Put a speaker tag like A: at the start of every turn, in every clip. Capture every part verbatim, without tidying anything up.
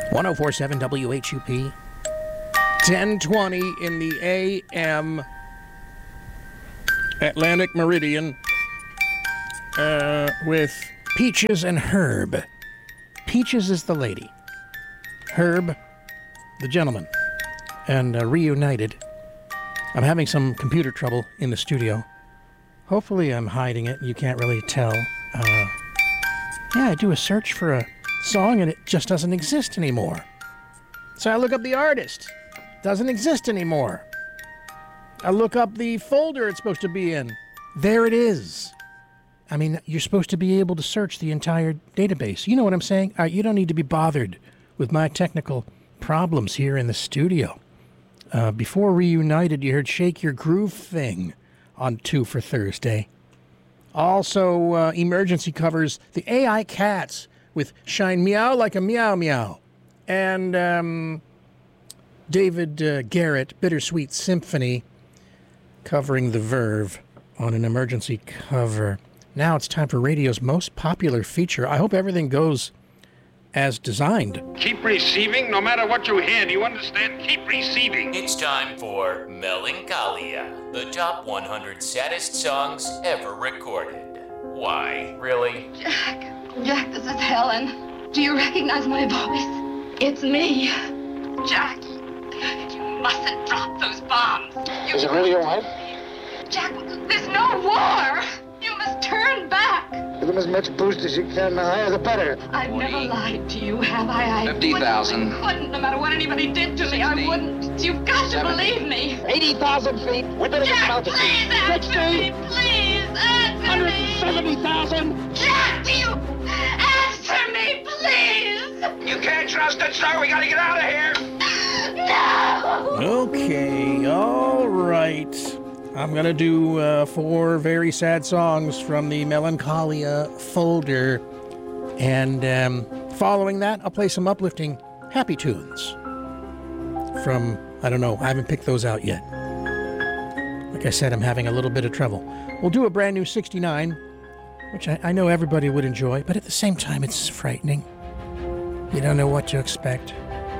A: one oh four point seven W H U P, ten twenty in the A M Atlantic Meridian, uh, with Peaches and Herb. Peaches is the lady, Herb the gentleman, and uh, reunited. I'm having some computer trouble in the studio. Hopefully I'm hiding it. You can't really tell. Uh, yeah, I do a search for a song and it just doesn't exist anymore. So I look up the artist. Doesn't exist anymore. I look up the folder it's supposed to be in. There it is. I mean, you're supposed to be able to search the entire database. You know what I'm saying? All right, you don't need to be bothered with my technical problems here in the studio. Uh, before Reunited, you heard Shake Your Groove Thing on two for Thursday. Also, uh, emergency covers the A I Cats with Shine Meow Like a Meow Meow. And um, David uh, Garrett, Bittersweet Symphony, covering The Verve on an emergency cover. Now it's time for radio's most popular feature. I hope everything goes as designed.
B: Keep receiving no matter what you hear. Do you understand? Keep receiving.
C: It's time for Melancholia, the top one hundred saddest songs ever recorded. Why, really?
D: Jack, Jack, this is Helen. Do you recognize my voice? It's me. Jack, you mustn't drop those bombs. You...
E: Is it really your wife?
D: Jack, there's no war. You must turn back.
E: Give them as much boost as you can. The higher, the better.
D: I've never lied to you, have I? I
B: fifty thousand.
D: I wouldn't, no matter what anybody did to me. I wouldn't. You've got to believe me.
E: eighty thousand feet. We better get
D: Jack,
E: out of
D: please answer me. Please answer me.
E: one hundred seventy thousand.
D: Jack, do you answer me, please?
B: You can't trust it, sir. We gotta get out of here.
D: No.
A: Okay, all right. I'm going to do uh, four very sad songs from the Melancholia folder. And um, following that, I'll play some uplifting happy tunes from, I don't know, I haven't picked those out yet. Like I said, I'm having a little bit of trouble. We'll do a brand new sixty-nine, which I, I know everybody would enjoy, but at the same time, it's frightening. You don't know what to expect.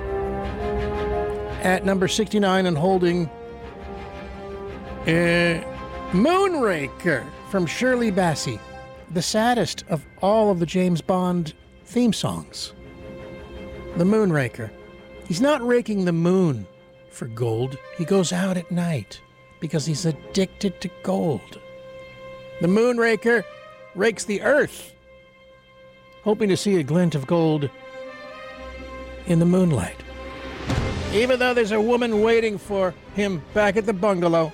A: At number sixty-nine and holding... Uh, Moonraker from Shirley Bassey, the saddest of all of the James Bond theme songs. The Moonraker. He's not raking the moon for gold. He goes out at night because he's addicted to gold. The Moonraker rakes the earth, hoping to see a glint of gold in the moonlight. Even though there's a woman waiting for him back at the bungalow.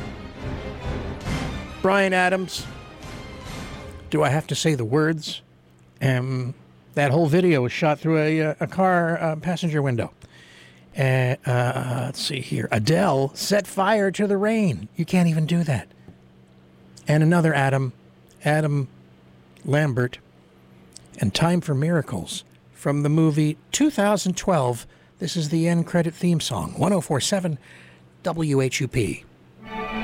A: Bryan Adams. Do I have to say the words? Um, that whole video was shot through a, a car uh, passenger window. Uh, uh, let's see here. Adele, Set Fire to the Rain. You can't even do that. And another Adam, Adam Lambert, and Time for Miracles from the movie two thousand twelve. This is the end credit theme song. one oh four point seven W H U P.